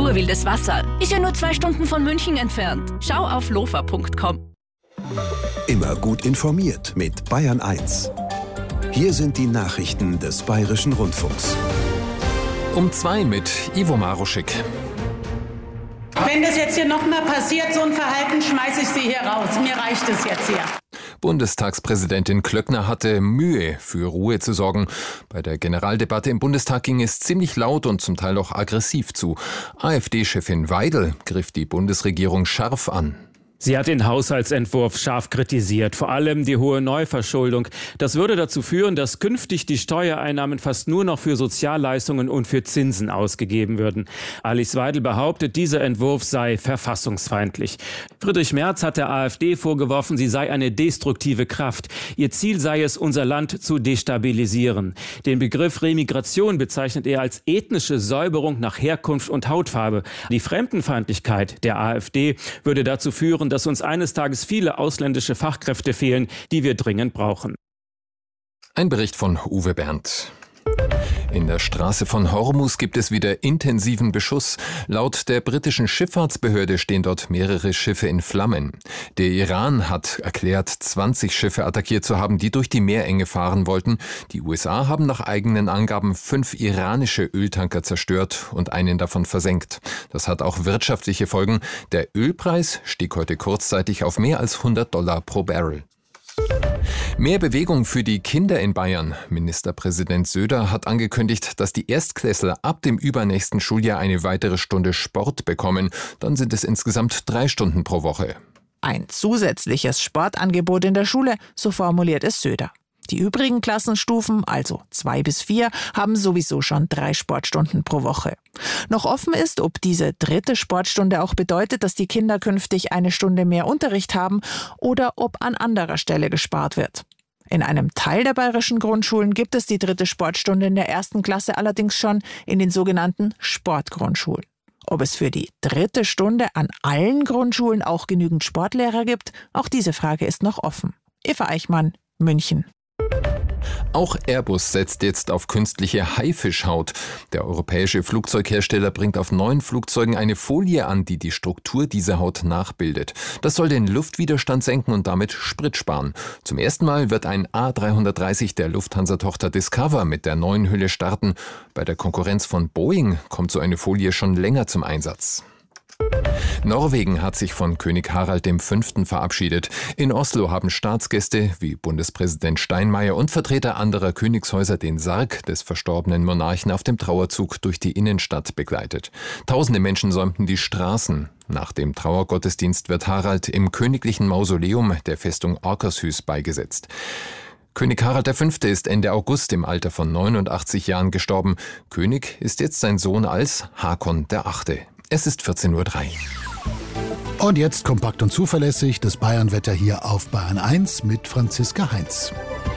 Urwildes Wasser. Ist ja nur 2 Stunden von München entfernt. Schau auf lofa.com. Immer gut informiert mit Bayern 1. Hier sind die Nachrichten des Bayerischen Rundfunks. Um 2 mit Ivo Maruschik. Wenn das jetzt hier nochmal passiert, so ein Verhalten, schmeiße ich Sie hier raus. Mir reicht es jetzt hier. Bundestagspräsidentin Klöckner hatte Mühe, für Ruhe zu sorgen. Bei der Generaldebatte im Bundestag ging es ziemlich laut und zum Teil auch aggressiv zu. AfD-Chefin Weidel griff die Bundesregierung scharf an. Sie hat den Haushaltsentwurf scharf kritisiert, vor allem die hohe Neuverschuldung. Das würde dazu führen, dass künftig die Steuereinnahmen fast nur noch für Sozialleistungen und für Zinsen ausgegeben würden. Alice Weidel behauptet, dieser Entwurf sei verfassungsfeindlich. Friedrich Merz hat der AfD vorgeworfen, sie sei eine destruktive Kraft. Ihr Ziel sei es, unser Land zu destabilisieren. Den Begriff Remigration bezeichnet er als ethnische Säuberung nach Herkunft und Hautfarbe. Die Fremdenfeindlichkeit der AfD würde dazu führen, dass uns eines Tages viele ausländische Fachkräfte fehlen, die wir dringend brauchen. Ein Bericht von Uwe Berndt. In der Straße von Hormuz gibt es wieder intensiven Beschuss. Laut der britischen Schifffahrtsbehörde stehen dort mehrere Schiffe in Flammen. Der Iran hat erklärt, 20 Schiffe attackiert zu haben, die durch die Meerenge fahren wollten. Die USA haben nach eigenen Angaben 5 iranische Öltanker zerstört und einen davon versenkt. Das hat auch wirtschaftliche Folgen. Der Ölpreis stieg heute kurzzeitig auf mehr als $100 pro Barrel. Mehr Bewegung für die Kinder in Bayern. Ministerpräsident Söder hat angekündigt, dass die Erstklässler ab dem übernächsten Schuljahr eine weitere Stunde Sport bekommen. Dann sind es insgesamt 3 Stunden pro Woche. Ein zusätzliches Sportangebot in der Schule, so formuliert es Söder. Die übrigen Klassenstufen, also 2 bis 4, haben sowieso schon 3 Sportstunden pro Woche. Noch offen ist, ob diese 3. Sportstunde auch bedeutet, dass die Kinder künftig 1 Stunde mehr Unterricht haben oder ob an anderer Stelle gespart wird. In einem Teil der bayerischen Grundschulen gibt es die 3. Sportstunde in der 1. Klasse allerdings schon in den sogenannten Sportgrundschulen. Ob es für die 3. Stunde an allen Grundschulen auch genügend Sportlehrer gibt, auch diese Frage ist noch offen. Eva Eichmann, München. Auch Airbus setzt jetzt auf künstliche Haifischhaut. Der europäische Flugzeughersteller bringt auf neuen Flugzeugen eine Folie an, die die Struktur dieser Haut nachbildet. Das soll den Luftwiderstand senken und damit Sprit sparen. Zum ersten Mal wird ein A330 der Lufthansa-Tochter Discover mit der neuen Hülle starten. Bei der Konkurrenz von Boeing kommt so eine Folie schon länger zum Einsatz. Norwegen hat sich von König Harald V. verabschiedet. In Oslo haben Staatsgäste wie Bundespräsident Steinmeier und Vertreter anderer Königshäuser den Sarg des verstorbenen Monarchen auf dem Trauerzug durch die Innenstadt begleitet. Tausende Menschen säumten die Straßen. Nach dem Trauergottesdienst wird Harald im königlichen Mausoleum der Festung Akershus beigesetzt. König Harald V. ist Ende August im Alter von 89 Jahren gestorben. König ist jetzt sein Sohn als Hakon VIII. Es ist 14:03 Uhr. Und jetzt kompakt und zuverlässig das Bayern-Wetter hier auf Bayern 1 mit Franziska Heinz.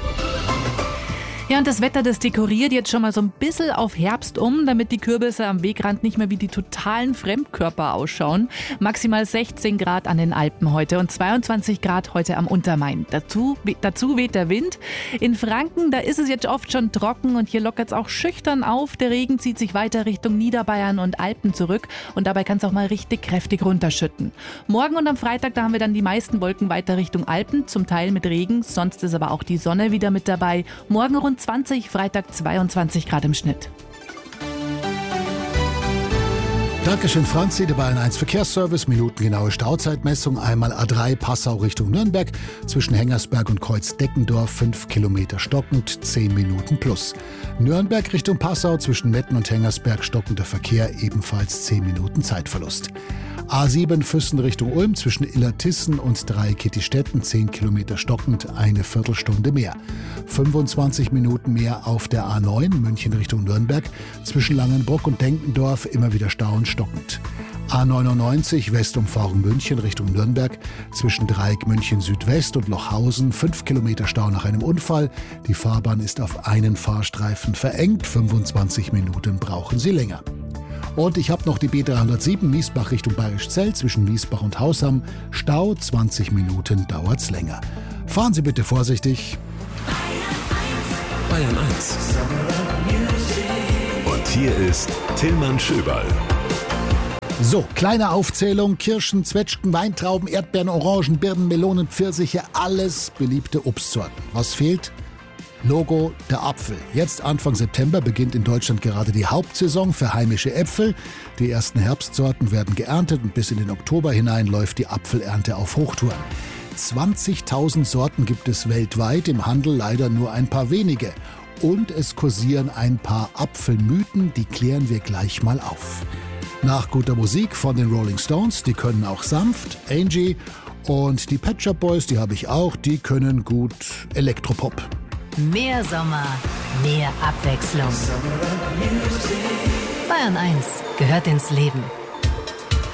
Ja, und das Wetter, das dekoriert jetzt schon mal so ein bisschen auf Herbst um, damit die Kürbisse am Wegrand nicht mehr wie die totalen Fremdkörper ausschauen. Maximal 16 Grad an den Alpen heute und 22 Grad heute am Untermain. Dazu weht der Wind. In Franken, da ist es jetzt oft schon trocken und hier lockert es auch schüchtern auf. Der Regen zieht sich weiter Richtung Niederbayern und Alpen zurück und dabei kann es auch mal richtig kräftig runterschütten. Morgen und am Freitag, da haben wir dann die meisten Wolken weiter Richtung Alpen, zum Teil mit Regen. Sonst ist aber auch die Sonne wieder mit dabei. Morgen rund 20, Freitag 22 Grad im Schnitt. Dankeschön, Franzi. Der Bayern 1 Verkehrsservice. Minutengenaue Stauzeitmessung. Einmal A3 Passau Richtung Nürnberg. Zwischen Hengersberg und Kreuzdeckendorf 5 Kilometer stockend, 10 Minuten plus. Nürnberg Richtung Passau zwischen Metten und Hengersberg stockender Verkehr, ebenfalls 10 Minuten Zeitverlust. A7 Füssen Richtung Ulm zwischen Illertissen und Dreieckittistetten 10 Kilometer stockend, eine Viertelstunde mehr. 25 Minuten mehr auf der A9 München Richtung Nürnberg zwischen Langenbruck und Denkendorf, immer wieder Stau und stockend. A99 Westumfahrung München Richtung Nürnberg zwischen Dreieck München Südwest und Lochhausen 5 Kilometer Stau nach einem Unfall. Die Fahrbahn ist auf einen Fahrstreifen verengt, 25 Minuten brauchen Sie länger. Und ich habe noch die B307 Miesbach Richtung Bayerischzell zwischen Miesbach und Hausham. Stau, 20 Minuten dauert's länger. Fahren Sie bitte vorsichtig. Bayern 1. Und hier ist Tillmann Schöberl. So, kleine Aufzählung. Kirschen, Zwetschgen, Weintrauben, Erdbeeren, Orangen, Birnen, Melonen, Pfirsiche, alles beliebte Obstsorten. Was fehlt? Logo, der Apfel. Jetzt Anfang September beginnt in Deutschland gerade die Hauptsaison für heimische Äpfel. Die ersten Herbstsorten werden geerntet und bis in den Oktober hinein läuft die Apfelernte auf Hochtouren. 20.000 Sorten gibt es weltweit, im Handel leider nur ein paar wenige. Und es kursieren ein paar Apfelmythen, die klären wir gleich mal auf. Nach guter Musik von den Rolling Stones, die können auch sanft, Angie, und die Pet Shop Boys, die habe ich auch, die können gut Elektropop. Mehr Sommer, mehr Abwechslung. Bayern 1 gehört ins Leben.